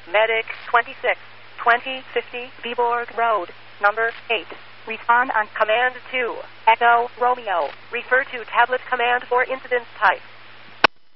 Medic 26, 2050 Viborg Road, number 8. Respond on Command 2. Echo Romeo. Refer to tablet command for incident type.